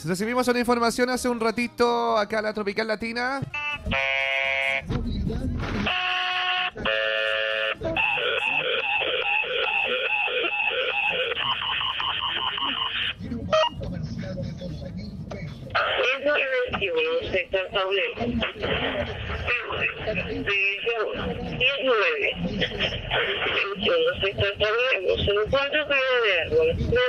Recibimos una información hace un ratito acá en la Tropical Latina. Sector Tablero. División 19. Sector Tablero. Se encuentra caída de árbol.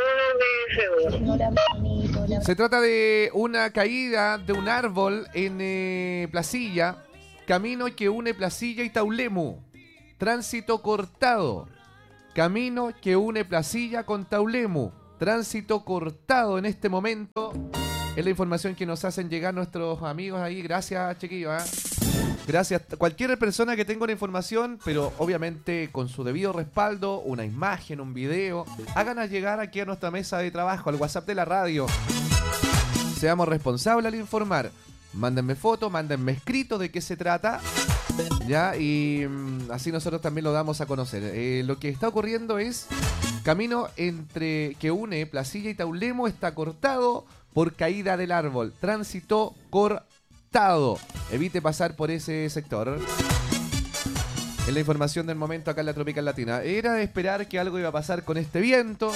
Se trata de una caída de un árbol en Placilla, camino que une Placilla y Taulemu. Tránsito cortado. Camino que une Placilla con Taulemu. Tránsito cortado en este momento. Es la información que nos hacen llegar nuestros amigos ahí. Gracias, chiquillos. Gracias. Cualquier persona que tenga una información, pero obviamente con su debido respaldo, una imagen, un video, háganos llegar aquí a nuestra mesa de trabajo, al WhatsApp de la radio. Seamos responsables al informar. Mándenme fotos, mándenme escrito de qué se trata. Ya, y así nosotros también lo damos a conocer. Lo que está ocurriendo es camino entre que une Placilla y Taulemu está cortado por caída del árbol. Tránsito cortado. Evite pasar por ese sector. Es la información del momento acá en la Tropical Latina. Era de esperar que algo iba a pasar con este viento.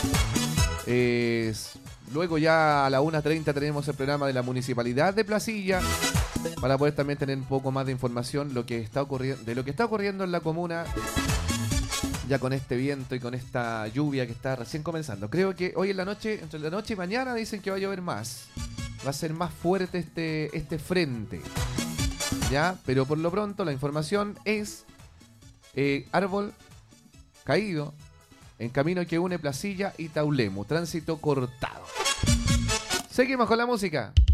Luego ya a la 1:30 tenemos el programa de la Municipalidad de Placilla para poder también tener un poco más de información de lo que está ocurriendo en la comuna ya con este viento y con esta lluvia que está recién comenzando. Creo que hoy en la noche, entre la noche y mañana, dicen que va a llover más. Va a ser más fuerte este frente. Ya, pero por lo pronto la información es árbol caído en camino que une Placilla y Taulemu. Tránsito cortado. Seguimos con la música.